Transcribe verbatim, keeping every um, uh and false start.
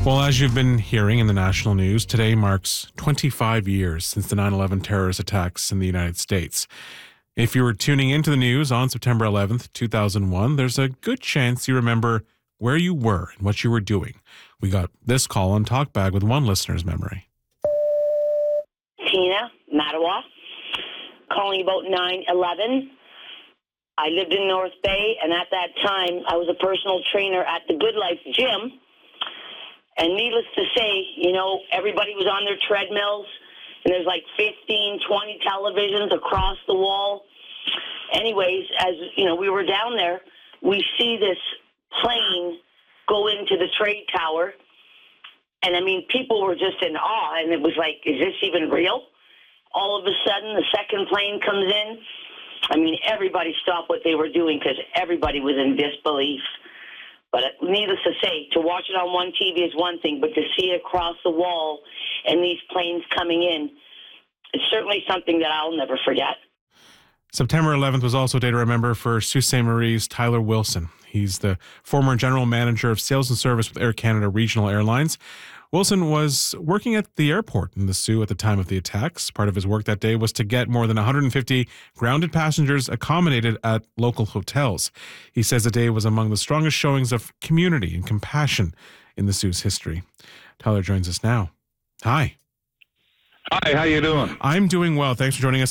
Well, as you've been hearing in the national news, today marks twenty-five years since the nine eleven terrorist attacks in the United States. If you were tuning into the news on September eleventh, two thousand one, there's a good chance you remember where you were and what you were doing. We got this call on Talkbag with one listener's memory. Tina, Mattawa, calling about nine eleven. I lived in North Bay, and at that time, I was a personal trainer at the Good Life Gym. And needless to say, you know, everybody was on their treadmills, and there's like fifteen, twenty televisions across the wall. Anyways, as, you know, we were down there, we see this plane go into the trade tower. And, I mean, people were just in awe, and it was like, is this even real? All of a sudden, the second plane comes in. I mean, everybody stopped what they were doing because everybody was in disbelief. But needless to say, to watch it on one T V is one thing, but to see it across the wall and these planes coming in, it's certainly something that I'll never forget. September eleventh was also a day to remember for Sault Ste. Marie's Tyler Wilson. He's the former general manager of sales and service with Air Canada Regional Airlines. Wilson was working at the airport in the Sault at the time of the attacks. Part of his work that day was to get more than one hundred fifty grounded passengers accommodated at local hotels. He says the day was among the strongest showings of community and compassion in the Sault's history. Tyler joins us now. Hi. Hi, how you doing? I'm doing well. Thanks for joining us